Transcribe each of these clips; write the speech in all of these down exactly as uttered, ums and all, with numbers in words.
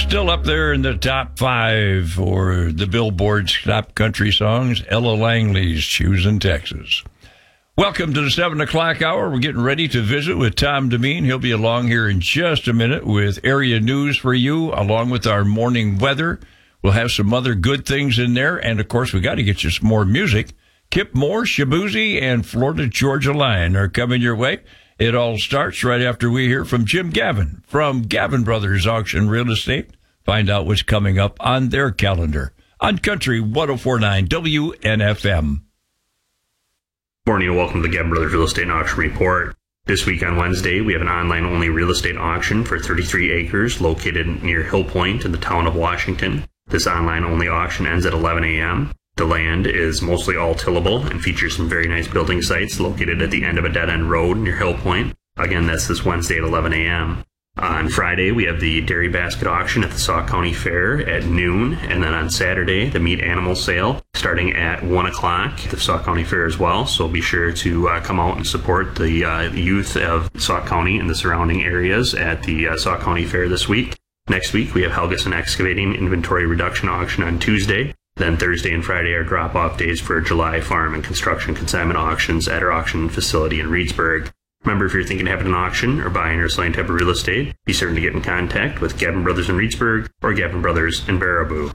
Still up there in the top five for the Billboard's top country songs, Ella Langley's Choosing Texas. Welcome to the seven o'clock hour. We're getting ready to visit with Tom Demeen. He'll be along here in just a minute with area news for you, along with our morning weather. We'll have some other good things in there. And, of course, we got to get you some more music. Kip Moore, Shaboozey, and Florida Georgia Line are coming your way. It all starts right after we hear from Jim Gavin from Gavin Brothers Auction Real Estate. Find out what's coming up on their calendar on Country one oh four point nine W N F M. Morning and welcome to the Gavin Brothers Real Estate and Auction Report. This week on Wednesday, we have an online-only real estate auction for thirty-three acres located near Hill Point in the town of Washington. This online-only auction ends at eleven a.m. The land is mostly all tillable and features some very nice building sites located at the end of a dead-end road near Hill Point. Again, that's this Wednesday at eleven a.m. On Friday, we have the dairy basket auction at the Sauk County Fair at noon. And then on Saturday, the meat animal sale starting at one o'clock at the Sauk County Fair as well. So be sure to uh, come out and support the uh, youth of Sauk County and the surrounding areas at the uh, Sauk County Fair this week. Next week, we have Helgeson Excavating Inventory Reduction Auction on Tuesday. Then Thursday and Friday are drop-off days for July farm and construction consignment auctions at our auction facility in Reedsburg. Remember, if you're thinking of having an auction or buying or selling type of real estate, be certain to get in contact with Gavin Brothers in Reedsburg or Gavin Brothers in Baraboo.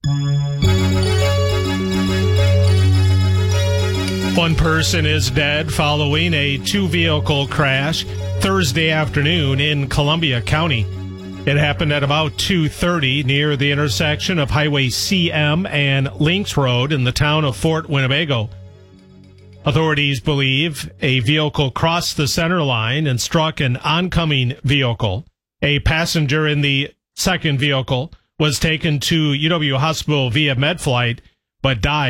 One person is dead following a two-vehicle crash Thursday afternoon in Columbia County. It happened at about two thirty near the intersection of Highway C M and Links Road in the town of Fort Winnebago. Authorities believe a vehicle crossed the center line and struck an oncoming vehicle. A passenger in the second vehicle was taken to U W Hospital via med flight, but died.